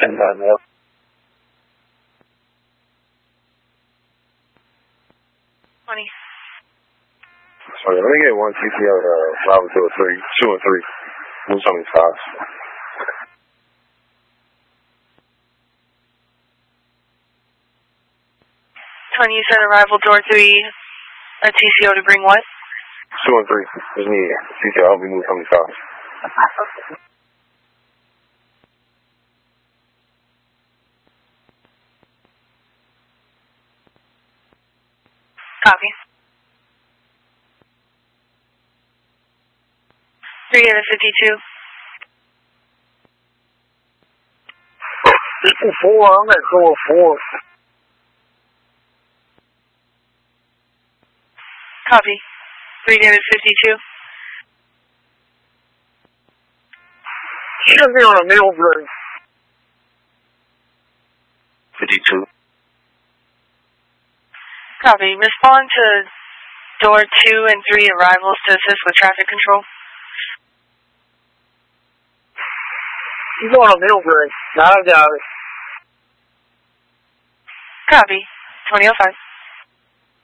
10-9. Sorry, let me get 1 TCO to Bravo 203, 2 and 3. Move some of these cars. Tony, you said arrival door 3, a TCO to bring what? 2 and 3. Just need TCO. Help me move some of these cars. Copy. 3 out of 52. Equal 4, I'm at going 4. Copy. 3 out of 52. Should be on a middle break. 52. Copy. Respond to door 2 and 3 arrivals to assist with traffic control. He's on a middle break. I got it. Copy. 2005.